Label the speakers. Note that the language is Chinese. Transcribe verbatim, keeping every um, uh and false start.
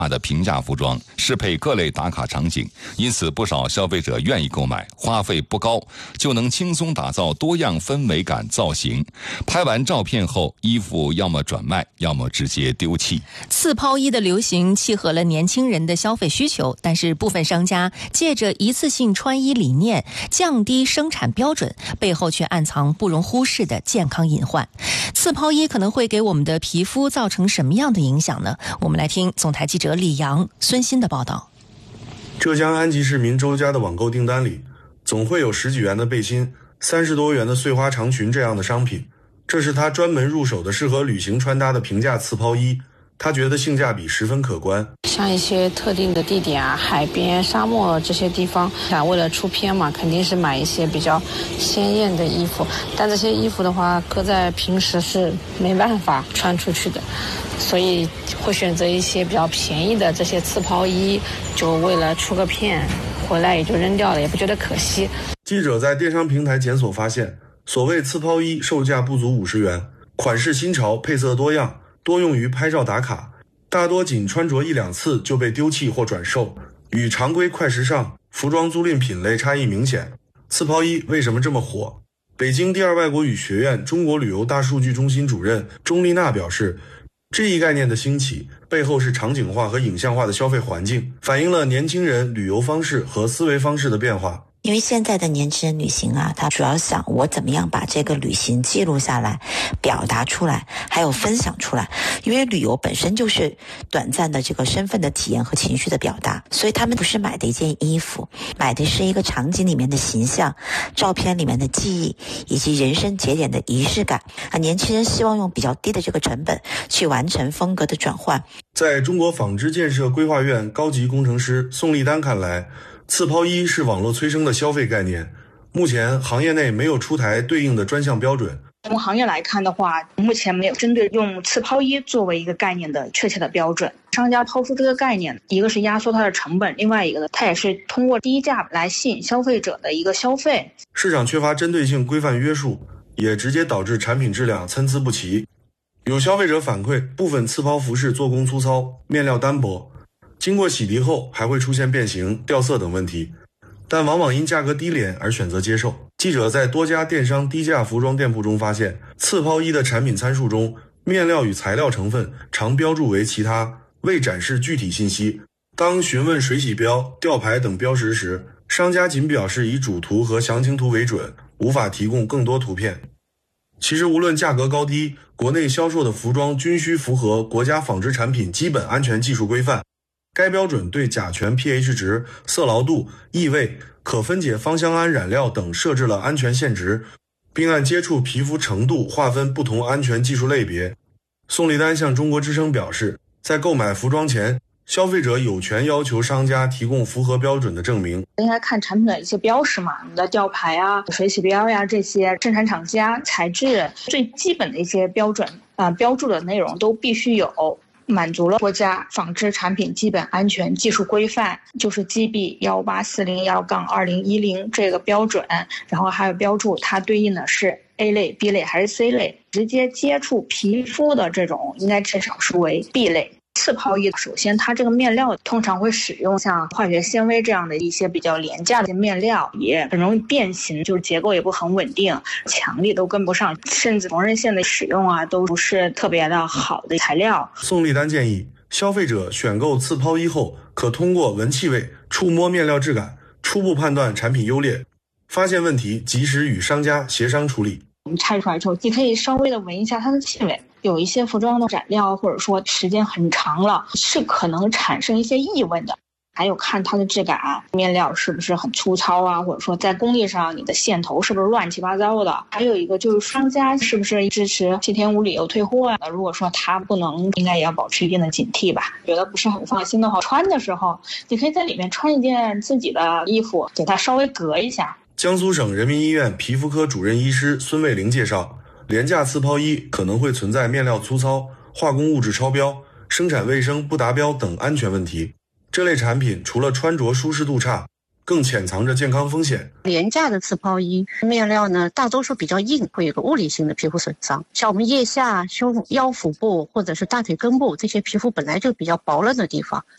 Speaker 1: 的平价服装，适配各类打卡场景，因此不少消费者愿意购买，花费不高，就能轻松打造多样氛美感造型。拍完照片后，衣服要么转卖，要么直接丢弃。
Speaker 2: 次抛衣的流行契合了年轻人的消费需求，但是部分商家借着一次性穿衣理念降低生产标准，背后却暗藏不容忽视的健康隐患。次抛衣可能会给我们的皮肤造成什么样的影响呢？我们来听总台记者李阳、孙鑫的报道。
Speaker 3: 浙江安吉市民周家的网购订单里，总会有十几元的背心、三十多元的碎花长裙这样的商品。这是他专门入手的适合旅行穿搭的平价次抛衣，他觉得性价比十分可观。
Speaker 4: 像一些特定的地点啊，海边、沙漠这些地方，想为了出片嘛，肯定是买一些比较鲜艳的衣服。但这些衣服的话，搁在平时是没办法穿出去的，所以会选择一些比较便宜的这些次抛衣，就为了出个片，回来也就扔掉了，也不觉得可惜。
Speaker 3: 记者在电商平台检索发现，所谓次抛衣售价不足五十元，款式新潮，配色多样，多用于拍照打卡，大多仅穿着一两次就被丢弃或转售，与常规快时尚服装租赁品类差异明显。次抛衣为什么这么火？北京第二外国语学院中国旅游大数据中心主任钟丽娜表示，这一概念的兴起背后是场景化和影像化的消费环境，反映了年轻人旅游方式和思维方式的变化。
Speaker 5: 因为现在的年轻人旅行啊，他主要想我怎么样把这个旅行记录下来，表达出来，还有分享出来。因为旅游本身就是短暂的这个身份的体验和情绪的表达，所以他们不是买的一件衣服，买的是一个场景里面的形象、照片里面的记忆，以及人生节点的仪式感啊。年轻人希望用比较低的这个成本去完成风格的转换。
Speaker 3: 在中国纺织建设规划院高级工程师宋立丹看来，次抛衣是网络催生的消费概念，目前行业内没有出台对应的专项标准。
Speaker 6: 从行业来看的话，目前没有针对用次抛衣作为一个概念的确切的标准。商家抛出这个概念，一个是压缩它的成本，另外一个呢，它也是通过低价来吸引消费者的一个消费。
Speaker 3: 市场缺乏针对性规范约束，也直接导致产品质量参差不齐。有消费者反馈，部分次抛服饰做工粗糙，面料单薄，经过洗涤后还会出现变形、掉色等问题，但往往因价格低廉而选择接受。记者在多家电商低价服装店铺中发现，次抛衣的产品参数中，面料与材料成分常标注为其他，未展示具体信息。当询问水洗标、吊牌等标识时，商家仅表示以主图和详情图为准，无法提供更多图片。其实无论价格高低，国内销售的服装均需符合国家纺织产品基本安全技术规范。该标准对甲醛 pH 值、色牢度、异味、可分解芳香胺染料等设置了安全限值，并按接触皮肤程度划分不同安全技术类别。宋立丹向中国之声表示，在购买服装前，消费者有权要求商家提供符合标准的证明。
Speaker 6: 应该看产品的一些标识嘛，你的吊牌啊、水洗标呀，这些生产厂家、材质最基本的一些标准啊、呃、标注的内容都必须有。满足了国家纺织产品基本安全技术规范，就是 G B 一八四零一二零一零 这个标准，然后还有标注它对应的是 A 类、B 类还是 C 类，直接接触皮肤的这种应该至少是为 B 类。次抛衣首先它这个面料通常会使用像化学纤维这样的一些比较廉价的面料，也很容易变形，就是结构也不很稳定，强力都跟不上，甚至缝纫线的使用啊都不是特别的好的材料。
Speaker 3: 宋立丹建议消费者选购次抛衣后，可通过闻气味、触摸面料质感，初步判断产品优劣，发现问题及时与商家协商处理。
Speaker 6: 我们拆出来之后，你可以稍微的闻一下它的气味，有一些服装的染料或者说时间很长了，是可能产生一些异味的。还有看它的质感，面料是不是很粗糙啊，或者说在工艺上你的线头是不是乱七八糟的。还有一个就是商家是不是支持七天无理由退货啊，如果说他不能，应该也要保持一定的警惕吧。觉得不是很放心的话，穿的时候你可以在里面穿一件自己的衣服，给它稍微隔一下。
Speaker 3: 江苏省人民医院皮肤科主任医师孙卫玲介绍，廉价次抛衣可能会存在面料粗糙、化工物质超标、生产卫生不达标等安全问题。这类产品除了穿着舒适度差，更潜藏着健康风险。
Speaker 7: 廉价的次抛衣面料呢，大多数比较硬，会有个物理性的皮肤损伤。像我们腋下、胸腰腹部或者是大腿根部这些皮肤本来就比较薄嫩的地方，